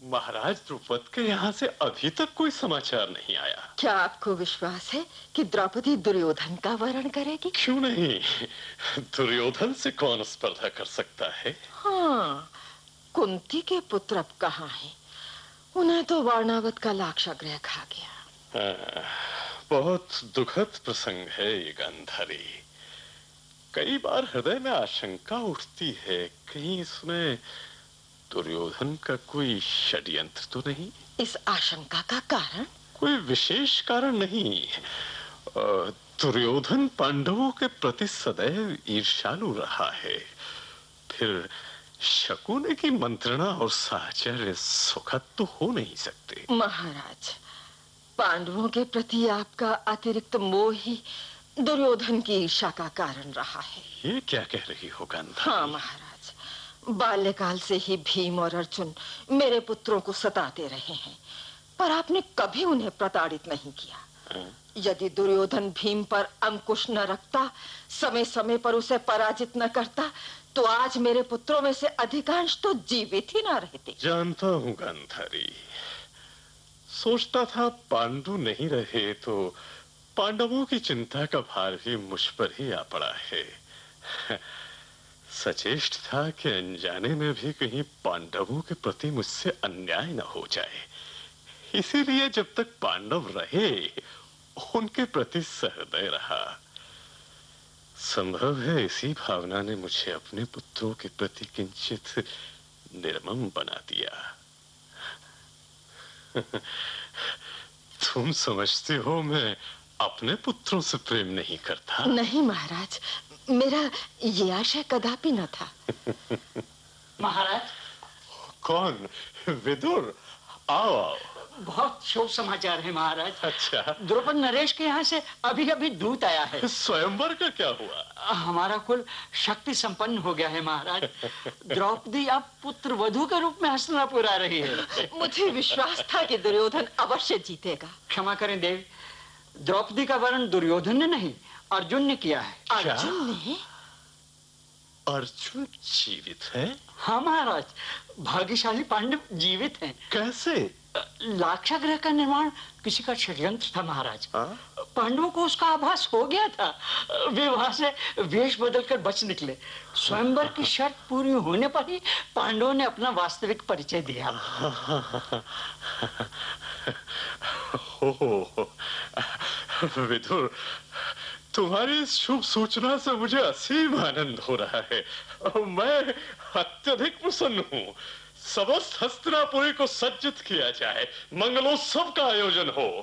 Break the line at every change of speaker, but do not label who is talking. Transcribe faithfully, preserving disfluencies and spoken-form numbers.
महाराज द्रुपद के यहाँ से अभी तक कोई समाचार नहीं आया।
क्या आपको विश्वास है कि द्रौपदी दुर्योधन का वरण करेगी?
क्यों नहीं, दुर्योधन से कौन स्पर्धा कर सकता है?
हाँ, कुंती के पुत्र अब कहाँ हैं? उन्हें तो वारणावत का लाक्षागृह खा गया।
आ, बहुत दुखद प्रसंग है ये गांधारी। कई बार हृदय में आशंका उठती है, कहीं इसमें दुर्योधन का कोई षड्यंत्र तो नहीं?
इस आशंका का कारण?
कोई विशेष कारण नहीं। दुर्योधन पांडवों के प्रति सदैव ईर्ष्यालु रहा है। फिर शकुनी की मंत्रणा और साहचर्य सुखद तो हो नहीं सकते।
महाराज, पांडवों के प्रति आपका अतिरिक्त मोह ही दुर्योधन की ईर्ष्या का कारण रहा है।
ये क्या कह रही हो गांधारी?
हाँ महाराज, बाल्यकाल से ही भीम और अर्जुन मेरे पुत्रों को सताते रहे हैं, पर आपने कभी उन्हें प्रताड़ित नहीं किया। यदि दुर्योधन भीम पर अंकुश न रखता, समय समय पर उसे पराजित न करता, तो आज मेरे पुत्रों में से अधिकांश तो जीवित ही ना रहते।
जानता हूँ गांधारी, सोचता था पांडु नहीं रहे तो पांडवों की चिंता का भार भी मुझ पर ही आ पड़ा है। सचेष्ट था कि अनजाने में भी कहीं पांडवों के प्रति मुझसे अन्याय न हो जाए, इसीलिए जब तक पांडव रहे उनके प्रति सहृदय रहा। संभव है इसी भावना ने मुझे अपने पुत्रों के प्रति किंचित निर्मम बना दिया। तुम समझते हो मैं अपने पुत्रों से प्रेम नहीं करता?
नहीं महाराज, मेरा ये आशय कदापि न था।
महाराज।
कौन? विदुर, आओ आओ।
बहुत शुभ समाचार है महाराज।
अच्छा,
द्रुपद नरेश के यहाँ से अभी अभी दूत आया है।
स्वयंवर का क्या हुआ?
हमारा कुल शक्ति संपन्न हो गया है महाराज। द्रौपदी अब पुत्र वधू के रूप में हस्तिनापुर आ रही है।
मुझे विश्वास था कि दुर्योधन अवश्य जीतेगा।
क्षमा करें देवी, द्रौपदी का वरण दुर्योधन ने नहीं अर्जुन ने किया है।
अर्जुन ने?
अर्जुन जीवित है?
हाँ महाराज, भाग्यशाली पांडव जीवित हैं।
कैसे?
लाक्षागृह का निर्माण किसी का षड्यंत्र था महाराज। पांडवों को उसका आभास हो गया था, वे वहां से वेश बदलकर बच निकले। स्वयंवर की शर्त पूरी होने पर ही पांडवों ने अपना वास्तविक परिचय दिया।
विदुर, तुम्हारी इस शुभ सूचना से मुझे असीम आनंद हो रहा है। मैं अत्यधिक प्रसन्न हूँ। समस्त हस्तिनापुरी को सज्जित किया जाए, मंगलोत्सव का आयोजन हो।